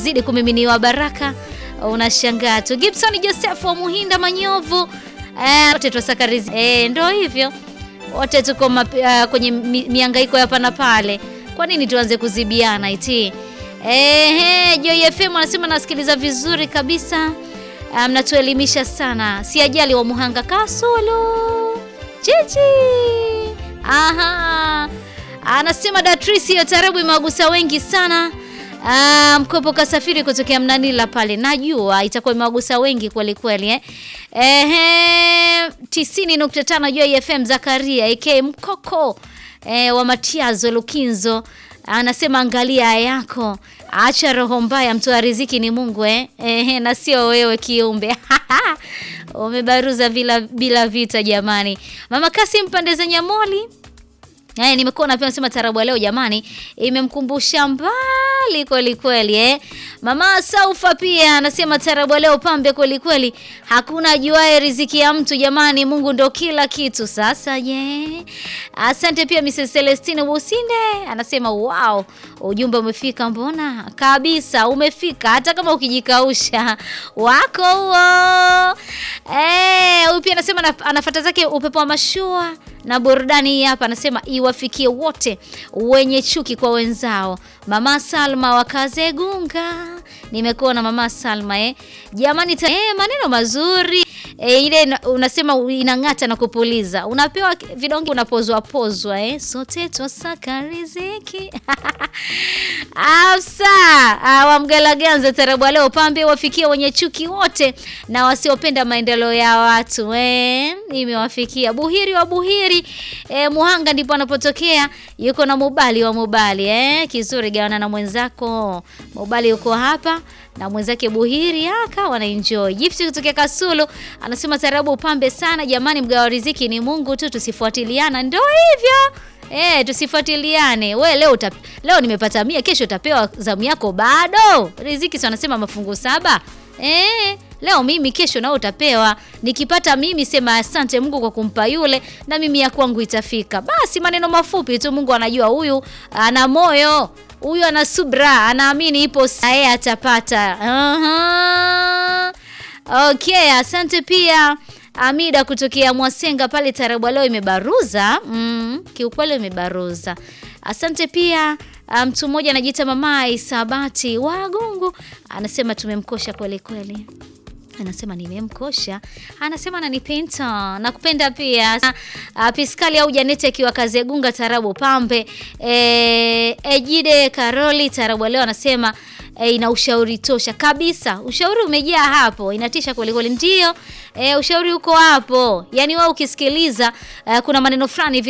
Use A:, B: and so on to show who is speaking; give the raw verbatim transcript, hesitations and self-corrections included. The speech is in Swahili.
A: unazidi kumiminiwa baraka. Unashangaa tu. Gibson Joseph wa Muhinda Manyovu. Eh, wote tunasaka riziki. Eh, ndio hivyo. Wote tuko uh, kwenye mi, mihangaiko hapa na pale. Kwa nini tuanze kuzibiana iti? Eh, Joy F M anasema nasikiliza vizuri kabisa. Mnatuelimisha um, sana. Si ajali wa Muhanga Kasulu. Chichi. Aha. Anasema Datrisi ya tarabu imewagusa wengi sana. Ah, mkopo kasafiri kutokea Mnanila pale. Najua itakuwa imewagusa wengi kweli kweli eh. Ehe, tisini nukta tano Joy F M Zakaria aka Mkoko eh, wa Matiazo Lukinzo. Anasema angalia yako. Acha roho mbaya, mtoa riziki ni Mungu eh. Ehe, na sio wewe kiumbe. Umebaruza bila bila vita jamani. Mama Kasim pande za Nyamoli. Eh, nimekuona pia nasema tarabu leo jamani imemkumbusha mbali kweli kweli eh. Mama Saufa pia anasema tarabu leo pambe kweli kweli. Hakuna juae riziki ya mtu jamani, Mungu ndo kila kitu. Sasa je, yeah. Asante pia Missus Celestine Businde anasema wow, ujumbe umefika mbona? Kabisa umefika hata kama ukijikausha. Wako huo. Eh, huyu pia anasema anafuata zake upepo wa mashua na burudani hapa anasema iwafikie wote wenye chuki kwa wenzao. Mama Salma wa Kazegunga. Nimekuona Mama Salma eh. Jamani ta, eh maneno mazuri. Eh, ile unasema inangata na kupuliza. Unapewa vidonge unapozwa pozwa eh. Sote twasaka riziki. Afsa, wa Mgalaganza tarabu leo pambe wafikie wenye chuki wote na wasiopenda maendeleo ya watu eh. Nimewafikia Buhiri wa Buhiri eh, Muhanga ndipo anapotokea. Yuko na Mubali wa Mubali eh. Kizuri gawana na mwenzako. Mubali yuko hapa na mwenzake Buhiri aka wana enjoy. Gifti kutoka Kasulu anasema tarabu pambe sana jamani, mgawa riziki ni Mungu tu, tusifuatiliana. Ndio hivyo. Eh, tusifuatiliane. We leo utap, leo nimepata mia, kesho utapewa zamu yako bado. Riziki si wanasema mafungu saba. Eh, leo mimi kesho nao utapewa. Nikipata mimi sema asante Mungu kwa kumpa yule na mimi ya kwangu itafika. Basi maneno mafupi tu, Mungu anajua huyu ana moyo, huyu ana subra, anaamini ipo sae atapata. Aha. Okay, asante pia Amida kutokea Mwasenga pale tarabu leo imebaruza. Mm, kiukweli imebaruza. Asante pia mtu um, mmoja anajiita Mama Isabati Wagungu anasema tumemkosha kweli kweli. Anasema nimemkosha. Anasema ananipenda. Nakupenda pia. Uh, Piskali au Janete akiwa Kazegunga tarabu pambe. Eh, Ejide Karoli tarabu leo anasema e, ina ushauri tosha kabisa. Ushauri umejaa hapo. Inatisha kweli kweli ndio. E, ushauri uko hapo. Yaani wewe ukisikiliza uh, kuna maneno fulani